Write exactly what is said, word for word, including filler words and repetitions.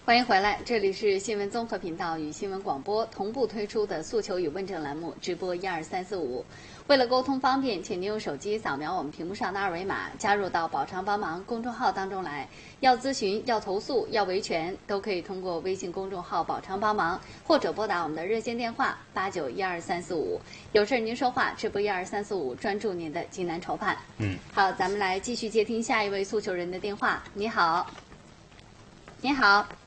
欢迎回来，这里是新闻综合频道与新闻广播同步推出的诉求与问政栏目，直播一二三四五。为了沟通方便，请您用手机扫描我们屏幕上的二维码，加入到宝昌帮忙公众号当中来。要咨询、要投诉、要维权，都可以通过微信公众号宝昌帮忙，或者拨打我们的热线电话八九一二三四五。有事您说话，直播一二三四五，专注您的济南筹判。 嗯， 好，咱们来继续接听下一位诉求人的电话。你好，你好。